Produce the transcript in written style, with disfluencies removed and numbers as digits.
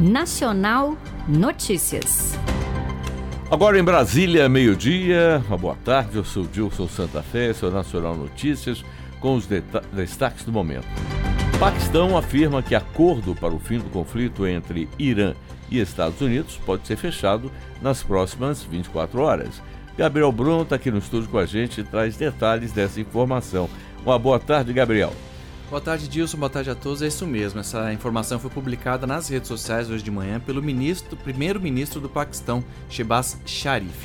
Nacional Notícias. Agora em Brasília, meio-dia. Uma boa tarde, eu sou Dilson Santa Fé, esse é o Nacional Notícias, com os destaques do momento. O Paquistão afirma que acordo para o fim do conflito entre Irã e Estados Unidos pode ser fechado nas próximas 24 horas. Gabriel Brum está aqui no estúdio com a gente e traz detalhes dessa informação. Uma boa tarde, Gabriel. Boa tarde, Dilson. Boa tarde a todos. É isso mesmo. Essa informação foi publicada nas redes sociais hoje de manhã pelo primeiro-ministro do Paquistão, Shehbaz Sharif.